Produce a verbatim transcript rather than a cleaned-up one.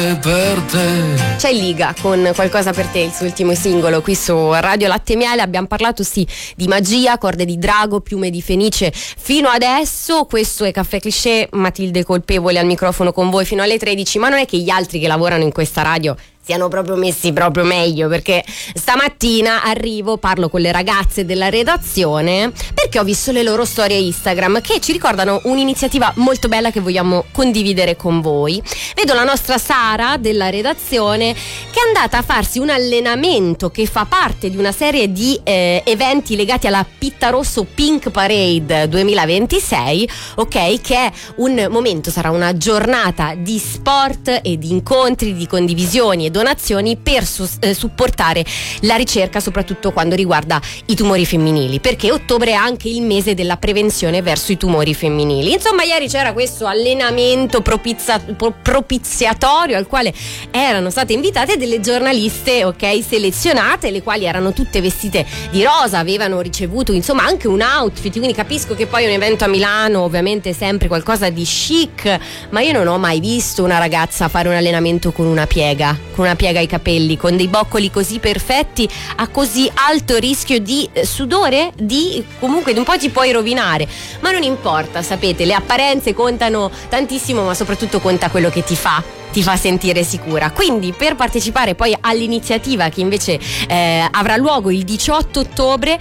Per te. C'è Liga con Qualcosa per te, il suo ultimo singolo qui su Radio Latte e Miele. Abbiamo parlato sì di magia, corde di drago, piume di fenice fino adesso. Questo è Caffè Cliché, Matilde Colpevole al microfono con voi fino alle tredici. Ma non è che gli altri che lavorano in questa radio siano proprio messi proprio meglio, perché stamattina arrivo, parlo con le ragazze della redazione perché ho visto le loro storie Instagram che ci ricordano un'iniziativa molto bella che vogliamo condividere con voi. Vedo la nostra Sara della redazione che è andata a farsi un allenamento che fa parte di una serie di eh, eventi legati alla Pitta Rosso Pink Parade duemilaventisei, ok, che è un momento, sarà una giornata di sport e di incontri, di condivisioni e donazioni per su- eh, supportare la ricerca, soprattutto quando riguarda i tumori femminili, perché ottobre è anche il mese della prevenzione verso i tumori femminili. Insomma, ieri c'era questo allenamento propizia- pro- propiziatorio al quale erano state invitate delle giornaliste, ok, selezionate, le quali erano tutte vestite di rosa, avevano ricevuto insomma anche un outfit, quindi capisco che poi un evento a Milano ovviamente è sempre qualcosa di chic, ma io non ho mai visto una ragazza fare un allenamento con una piega, con una piega ai capelli, con dei boccoli così perfetti a così alto rischio di sudore, di comunque un po' ti puoi rovinare, ma non importa, sapete, le apparenze contano tantissimo, ma soprattutto conta quello che ti fa ti fa sentire sicura. Quindi per partecipare poi all'iniziativa che invece eh, avrà luogo il diciotto ottobre